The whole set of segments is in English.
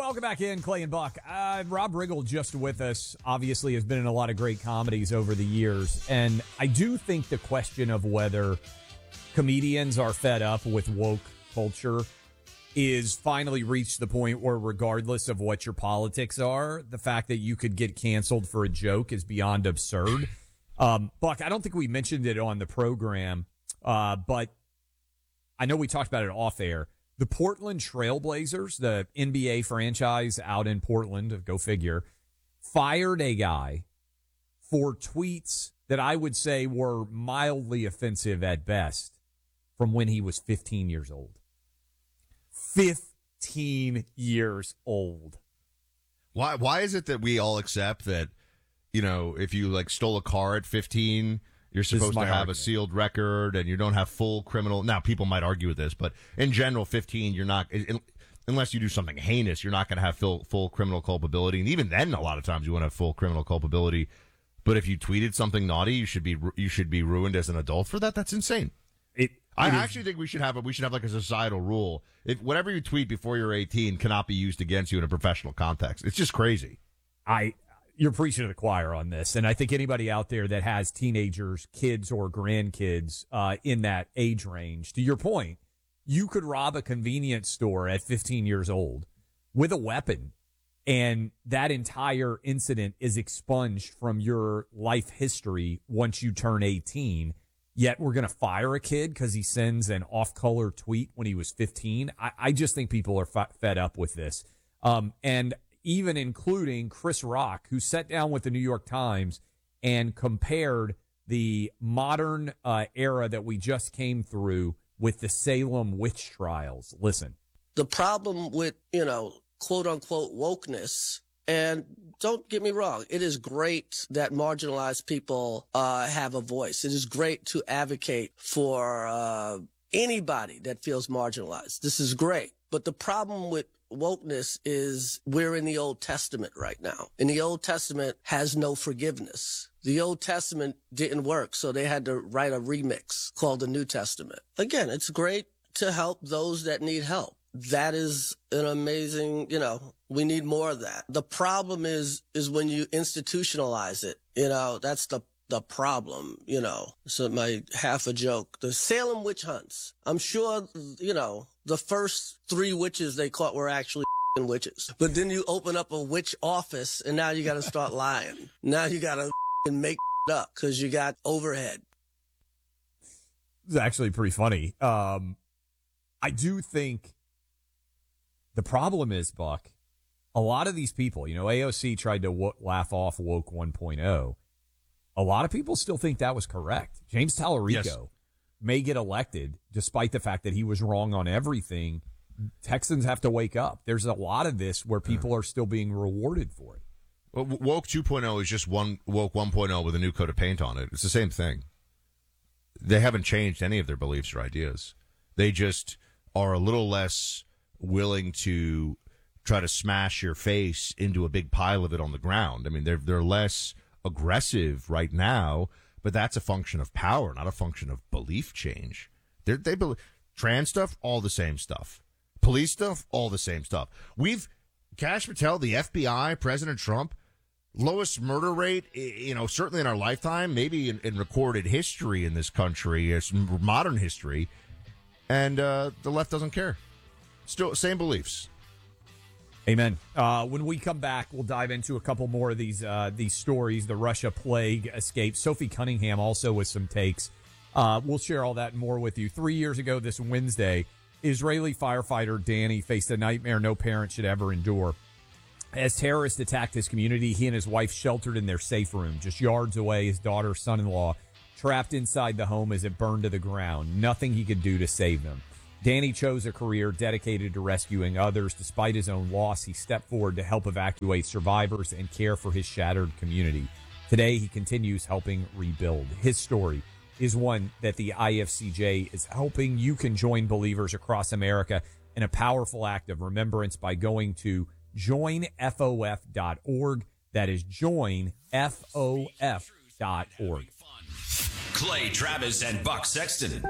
welcome back in, Clay and Buck. Rob Riggle just with us, obviously has been in a lot of great comedies over the years. And I do think the question of whether comedians are fed up with woke culture is finally reached the point where, regardless of what your politics are, the fact that you could get canceled for a joke is beyond absurd. Buck, I don't think we mentioned it on the program, but I know we talked about it off air. The Portland Trailblazers, the NBA franchise out in Portland, go figure, fired a guy for tweets that I would say were mildly offensive at best from when he was 15 years old. 15 years old. Why is it that we all accept that, you know, if you like stole a car at 15, you're supposed to have a sealed record and you don't have full criminal. Now, people might argue with this, but in general, 15, you're not, unless you do something heinous, you're not going to have full criminal culpability. And even then, a lot of times you won't have full criminal culpability. But if you tweeted something naughty, you should be ruined as an adult for that. That's insane. I actually think we should have like a societal rule. If whatever you tweet before you're 18 cannot be used against you in a professional context. It's just crazy. You're preaching to the choir on this, and I think anybody out there that has teenagers, kids, or grandkids in that age range, to your point, you could rob a convenience store at 15 years old with a weapon, and that entire incident is expunged from your life history once you turn 18. Yet we're going to fire a kid because he sends an off-color tweet when he was 15. I just think people are fed up with this. And even including Chris Rock, who sat down with the New York Times and compared the modern era that we just came through with the Salem witch trials. Listen. The problem with, quote-unquote wokeness, and don't get me wrong, it is great that marginalized people have a voice. It is great to advocate for anybody that feels marginalized. This is great. But the problem with wokeness is we're in the Old Testament right now. And the Old Testament has no forgiveness. The Old Testament didn't work, so they had to write a remix called the New Testament. Again, it's great to help those that need help. That is an amazing, we need more of that. The problem is when you institutionalize it, that's the problem, So my half a joke, the Salem witch hunts. I'm sure, the first 3 witches they caught were actually witches. But then you open up a witch office and now you got to start lying. Now you got to make up because you got overhead. It's actually pretty funny. I do think the problem is, Buck, a lot of these people, AOC tried to laugh off woke 1.0. A lot of people still think that was correct. James Tallarico may get elected despite the fact that he was wrong on everything. Texans have to wake up. There's a lot of this where people are still being rewarded for it. Well, woke 2.0 is just woke 1.0 with a new coat of paint on it. It's the same thing. They haven't changed any of their beliefs or ideas. They just are a little less willing to try to smash your face into a big pile of it on the ground. I mean, they're less aggressive right now, but that's a function of power, not a function of belief change. They believe trans stuff, all the same stuff. Police stuff, all the same stuff. Kash Patel, the FBI, President Trump, lowest murder rate, certainly in our lifetime, maybe in recorded history in this country, modern history, and the left doesn't care. Still, same beliefs. Amen. When we come back, we'll dive into a couple more of these stories. The Russia plague escape. Sophie Cunningham also with some takes. We'll share all that and more with you. 3 years ago this Wednesday, Israeli firefighter Danny faced a nightmare no parent should ever endure. As terrorists attacked his community, he and his wife sheltered in their safe room just yards away. His daughter, son-in-law, trapped inside the home as it burned to the ground. Nothing he could do to save them. Danny chose a career dedicated to rescuing others. Despite his own loss, he stepped forward to help evacuate survivors and care for his shattered community. Today, he continues helping rebuild. His story is one that the IFCJ is helping. You can join believers across America in a powerful act of remembrance by going to joinfof.org. That is joinfof.org. Clay Travis and Buck Sexton.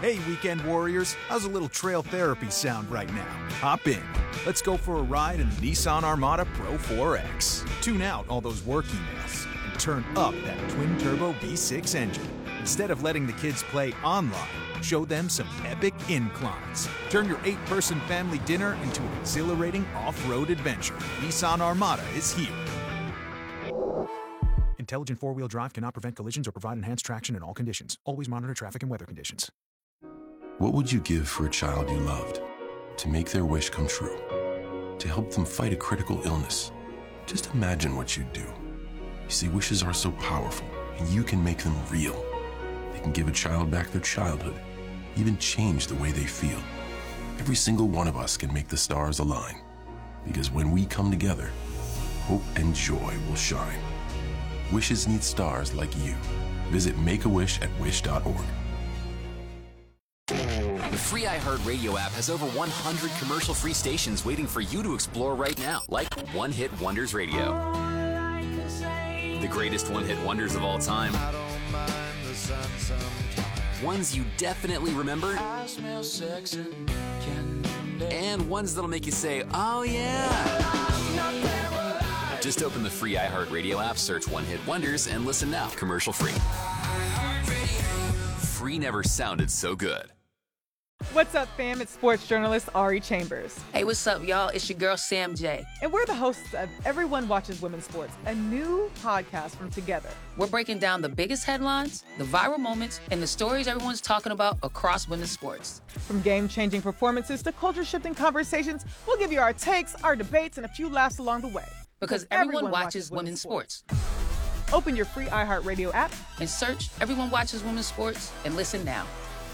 Hey, weekend warriors, how's a little trail therapy sound right now? Hop in. Let's go for a ride in the Nissan Armada Pro 4X. Tune out all those work emails and turn up that twin-turbo V6 engine. Instead of letting the kids play online, show them some epic inclines. Turn your 8-person family dinner into an exhilarating off-road adventure. Nissan Armada is here. Intelligent four-wheel drive cannot prevent collisions or provide enhanced traction in all conditions. Always monitor traffic and weather conditions. What would you give for a child you loved? To make their wish come true? To help them fight a critical illness? Just imagine what you'd do. You see, wishes are so powerful, and you can make them real. They can give a child back their childhood, even change the way they feel. Every single one of us can make the stars align. Because when we come together, hope and joy will shine. Wishes need stars like you. Visit makeawish@wish.org. The free iHeartRadio app has over 100 commercial-free stations waiting for you to explore right now, like One Hit Wonders Radio. The greatest one-hit wonders of all time. Ones you definitely remember. And ones that'll make you say, oh yeah. Just open the free iHeartRadio app, search One Hit Wonders, and listen now, commercial-free. Free never sounded so good. What's up, fam? It's sports journalist Ari Chambers. Hey, what's up, y'all? It's your girl, Sam J. And we're the hosts of Everyone Watches Women's Sports, a new podcast from Together. We're breaking down the biggest headlines, the viral moments, and the stories everyone's talking about across women's sports. From game-changing performances to culture-shifting conversations, we'll give you our takes, our debates, and a few laughs along the way. Because everyone watches women's sports. Open your free iHeartRadio app and search Everyone Watches Women's Sports and listen now.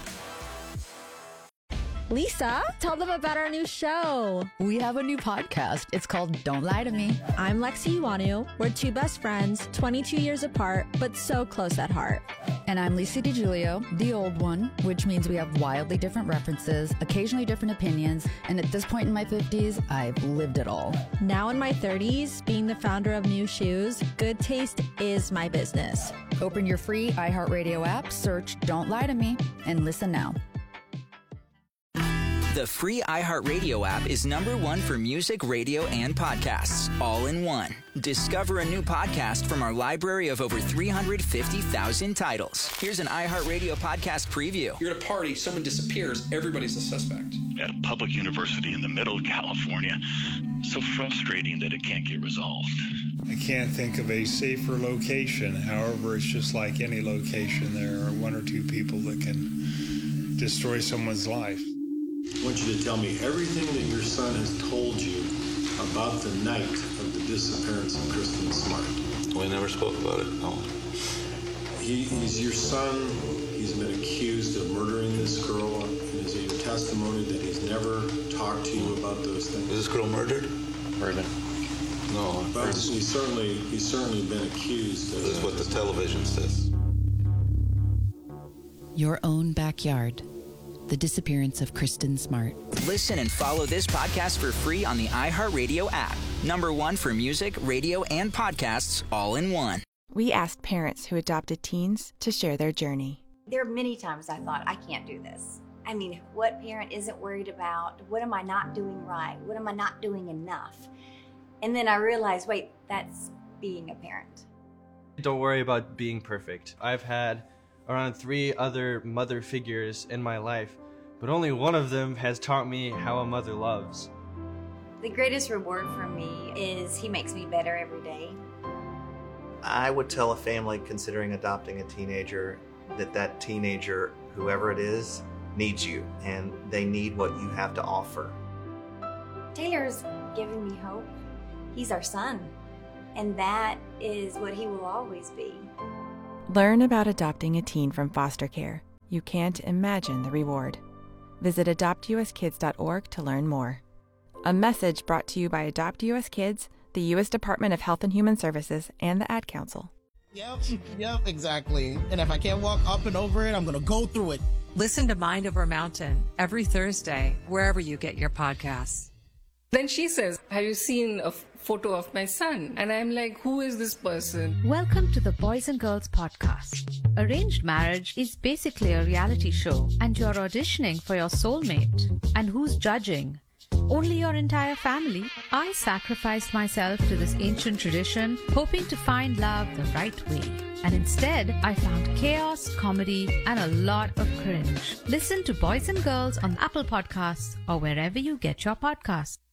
Lisa, tell them about our new show. We have a new podcast. It's called Don't Lie to Me. I'm Lexi Iwanu. We're two best friends, 22 years apart, but so close at heart. And I'm Lisa DiGiulio, the old one, which means we have wildly different references, occasionally different opinions, and at this point in my 50s, I've lived it all. Now in my 30s, being the founder of New Shoes, good taste is my business. Open your free iHeartRadio app, search Don't Lie to Me, and listen now. The free iHeartRadio app is #1 for music, radio, and podcasts, all in one. Discover a new podcast from our library of over 350,000 titles. Here's an iHeartRadio podcast preview. You're at a party, someone disappears, everybody's a suspect. At a public university in the middle of California, so frustrating that it can't get resolved. I can't think of a safer location. However, it's just like any location. There are one or two people that can destroy someone's life. I want you to tell me everything that your son has told you about the night of the disappearance of Kristen Smart. We never spoke about it, no. He's your son. He's been accused of murdering this girl. And is it your testimony that he's never talked to you about those things? Was this girl murdered? Murdered. No. But he's certainly been accused. This is what the television says. Your own backyard. The disappearance of Kristen Smart. Listen and follow this podcast for free on the iHeartRadio app. #1 for music, radio, and podcasts, all in one. We asked parents who adopted teens to share their journey. There are many times I thought, I can't do this. I mean, what parent isn't worried about? What am I not doing right? What am I not doing enough? And then I realized, wait, that's being a parent. Don't worry about being perfect. I've had around 3 other mother figures in my life, but only one of them has taught me how a mother loves. The greatest reward for me is he makes me better every day. I would tell a family considering adopting a teenager that teenager, whoever it is, needs you, and they need what you have to offer. Taylor's given me hope. He's our son, and that is what he will always be. Learn about adopting a teen from foster care. You can't imagine the reward. Visit adoptuskids.org to learn more. A message brought to you by Adopt US Kids, the U.S. Department of Health and Human Services, and the Ad Council. Yep, exactly. And if I can't walk up and over it, I'm going to go through it. Listen to Mind Over Mountain every Thursday, wherever you get your podcasts. Then she says, have you seen a photo of my son? And I'm like, who is this person? Welcome to the Boys and Girls Podcast. Arranged marriage is basically a reality show, and you're auditioning for your soulmate. And who's judging? Only your entire family. I sacrificed myself to this ancient tradition, hoping to find love the right way. And instead, I found chaos, comedy, and a lot of cringe. Listen to Boys and Girls on Apple Podcasts or wherever you get your podcasts.